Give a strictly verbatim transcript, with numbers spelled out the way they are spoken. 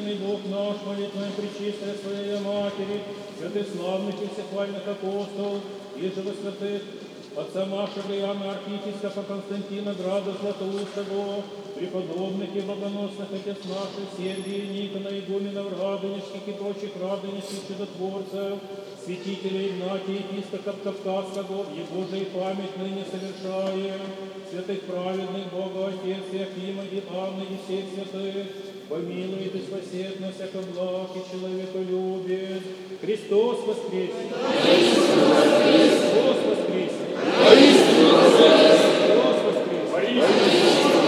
единый Бог наш, молитвой пречистой Своей Матери, святых славных и всехвальных апостолов, и же святых, отца нашего Иоанна Архиепископа Константина, града Златоустого, преподобных и богоносных отец наших, Сергия, Никона, игуменов, радонежских и прочих радонежских чудотворцев, святителя Игнатия, епископов Кавказского, его же и память ныне совершаем, святых праведных Бога, Отец Иоакима и Анны, и всех святых, помилует и спасет на всяком благ и человеколюбие. Христос воскресе! Христос воскресе! Христос воскресе!